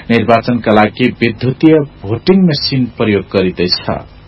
निर्वाचनका लागि विद्युतीय voting machine प्रयोग गरिँदैछ।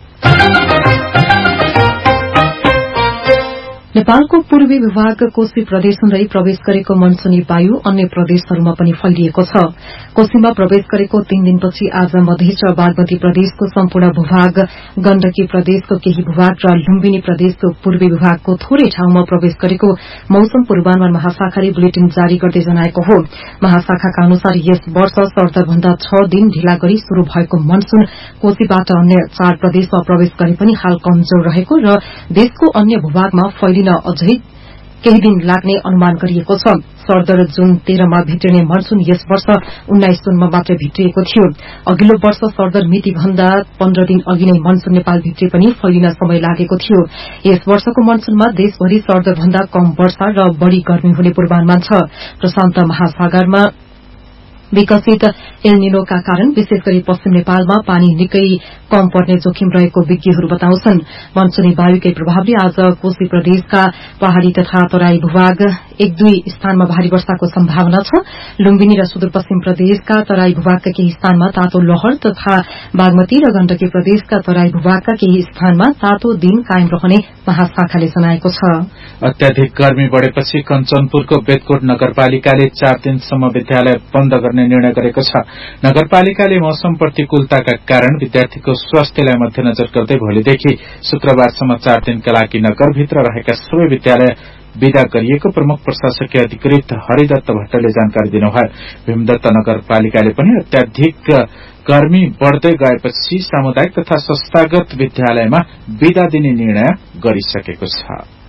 नेपालको पूर्वी भाग कोशी प्रदेश हुँदै प्रवेश गरेको मनसूनी वायु अन्य प्रदेशहरूमा पनि फैलिएको छ। कोशीमा प्रवेश गरेको 3 दिनपछि आज मधेस र बागमती प्रदेशको सम्पूर्ण भूभाग, गण्डकी प्रदेशको केही भूभाग र लुम्बिनी प्रदेशको पूर्वी विभागको थोरै ठाउँमा प्रवेश गरेको मौसम पूर्वानुमान महाशाखाले बुलेटिन जारी गर्दै जनाएको हो। महाशाखाका अनुसार यस वर्ष शरदभन्दा 6 दिन ढिला गरी शुरू भएको मनसून कोशीबाट अन्य 4 प्रदेशमा प्रवेश गरे पनि हाल कमजोर रहेको र देशको अन्य भूभागमा अझै केही दिन लाग्ने अनुमान गरिएको छ। शरद जुन 13 मा भित्रिने मनसून यस वर्ष 19 जुनमा मात्रै भित्रिएको थियो। अघिल्लो वर्ष शरद मिति भन्दा 15 दिन अघि नै मनसून नेपाल भित्री पनि फैलिन समय लागेको थियो। यस वर्षको मनसूनमा देशभरि शरद भन्दा कम वर्षा र बढ़ी गर्मी हुने पूर्वानुमान छ। प्रशान्त महासागरमा विकसित एल निनोका कारण विशेष गरी पश्चिम नेपालमा पानी निकै कम पर्ने जोखिम रहेको विज्ञहरू बताउँछन्। मनसूनी वायुकै प्रभावले आज कोशी प्रदेशका पहाड़ी तथा तराई भूभाग 1-2 स्थानमा भारी वर्षाको सम्भावना छ। लुम्बिनी र सुदूरपश्चिम प्रदेशका तराई भूभागका केही स्थानमा तातो लहर तथा बागमती र गण्डकी प्रदेशका तराई भूभागका केही स्थानमा तातो दिन कायम रहने महाशाखाले जनाएको छ। अत्याधिक गर्मी बढ़ेपछि कञ्चनपुरको बेतकोट नगरपालिकाले 4 दिनसम्म विद्यालय बन्द गर्ने निर्णय गरेको छ। नगरपालिकाले मौसम प्रतिकूलताका कारण विद्यार्थीको स्वास्थ्यलाई मध्यनजर गर्दै भोलिदेखि शुक्रबारसम्म 4 दिनका लागि नगरभित्र रहेका सबै विद्यालय विदा गरिएको प्रमुख प्रशासकीय अधिकृत हरिदत्त भट्टले जानकारी दिनुभयो। भीमदत्त नगरपालिकाले पनि अत्याधिक गर्मी बढ़दै गएपछि सामुदायिक तथा संस्थागत विद्यालयमा विदा दिने निर्णय गरिसकेको छ।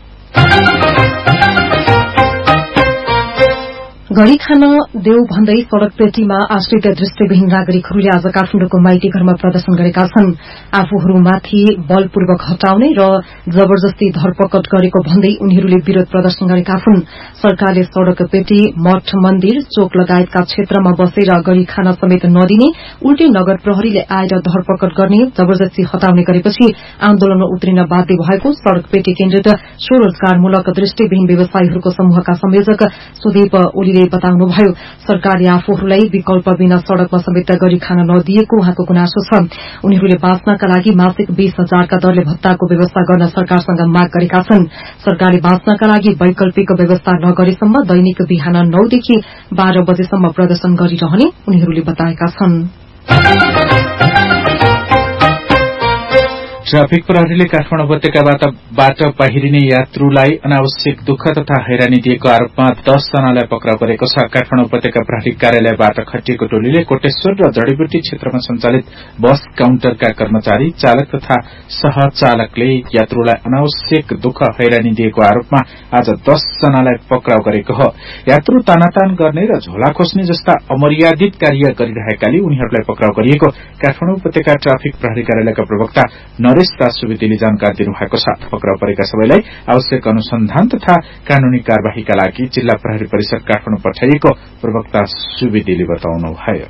गरी खान देऊ भन्दै सड़क पेटीमा आश्रित दृष्टिविहीन नागरिकहरूले आज काठमाडौँको माइती घरमा प्रदर्शन गरेका छन्। आफूहरूमाथि बलपूर्वक हटाउने र जबरजस्ती धरपकड गरेको भन्दै उनीहरूले विरोध प्रदर्शन गरेका हुन्। सरकारले सड़क पेटी, मठ, मन्दिर, चोक लगायतका क्षेत्रमा बसेर गरी खान समेत नदिने, उल्टे नगर प्रहरीले आएर धरपकड गर्ने, जबरजस्ती हटाउने गरेपछि आन्दोलनमा उत्रिन बाध्य भएको सड़क पेटी केन्द्रित स्वरोजगारमूलक दृष्टिविहीन व्यवसायीहरूको समूहका संयोजक सुदीप ओलीले बताउनुभयो। सरकारले आफूहरूलाई विकल्प बिना सड़कमा समेत गरी खान नदिएको उहाँको गुनासो छ। उनीहरूले बाँच्नका लागि मासिक 20,000 का दरले भत्ताको व्यवस्था गर्न सरकारसँग माग गरेका छन्। सरकारले बाँच्नका लागि वैकल्पिक व्यवस्था नगरेसम्म दैनिक बिहान 9 देखि 12 बजेसम्म प्रदर्शन गरिरहने उनीहरूले बताएका छन्। ट्राफिक प्रहरीले काठमाडौँ उपत्यकाबाट बाहिरिने यात्रुलाई अनावश्यक दुःख तथा हैरानी दिएको आरोपमा 10 जनालाई पक्राउ गरेको छ। काठमाडौँ उपत्यका प्रहरी कार्यालयबाट खटिएको टोलीले कोटेश्वर र जडीबुटी क्षेत्रमा सञ्चालित बस काउन्टरका कर्मचारी, चालक तथा सहचालकले यात्रुलाई अनावश्यक दुःख हैरानी दिएको आरोपमा आज 10 जनालाई पक्राउ गरेको हो। यात्रु तानातान गर्ने र झोला खोज्ने जस्ता अमर्यादित कार्य गरिरहेकाले उनीहरूलाई पक्राउ गरिएको काठमाडौँ उपत्यका ट्राफिक प्रहरी कार्यालयका प्रवक्ता नरेश दास सुवेदीले जानकारी दिनुभएको छ। पक्राउ परेका सबैलाई आवश्यक अनुसन्धान तथा कानूनी कार्यवाहीका लागि जिल्ला प्रहरी परिसर काठमाडौँ पठाइएको प्रवक्ता सुवेदीले बताउनुभयो।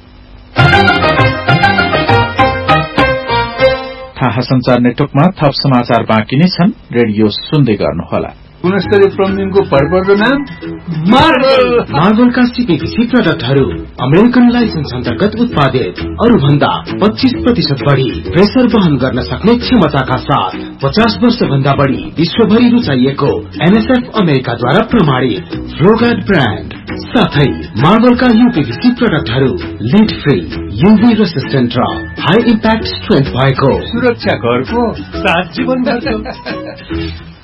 थाहा संचार नेटवर्कमा थप समाचार बाँकी नै छन्। रेडियो सुन्दै गर्नुहोला। गुणस्तरीय प्लम्बिङको भरपर्दो नाम मार्बलका सीपीभीसी प्रडक्टहरू अमेरिकन लाइसेन्स अन्तर्गत उत्पादित, अरू भन्दा 25% बढ़ी प्रेसर वहन गर्न सक्ने क्षमताका साथ 50 वर्ष भन्दा बढ़ी विश्वभरि रुचाइएको एनएसएफ अमेरिकाद्वारा प्रमाणित फ्लोगार्ड ब्रान्ड साथै मार्बलका यूपीभीसी प्रडक्टहरू लिड फ्री, यूभी रेसिस्टेन्ट र हाई इम्प्याक्ट स्ट्रेन्थ भएको सुरक्षा घरको साथ जीवन